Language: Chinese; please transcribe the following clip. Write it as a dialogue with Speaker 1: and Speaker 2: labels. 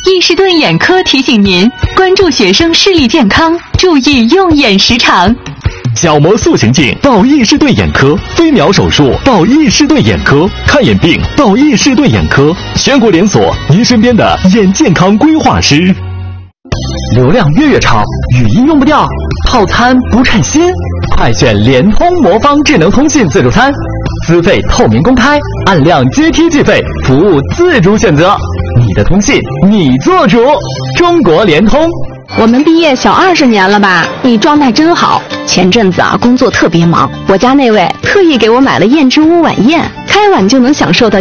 Speaker 1: 伊士顿眼科提醒您关注学生视力健康，注意用眼时长。
Speaker 2: 角膜塑形镜到伊士顿眼科，飞秒手术到伊士顿眼科，看眼病到伊士顿眼科，全国连锁，您身边的眼健康规划师。流量月长，语音用不掉，套餐不称心，快选联通魔方智能通信自助餐，资费透明公开，按量阶梯计费，服务自主选择，你的通信你做主，中国联通。
Speaker 3: 我们毕业小20年了吧？你状态真好。前阵子工作特别忙，我家那位特意给我买了燕之屋晚宴，开碗就能享受到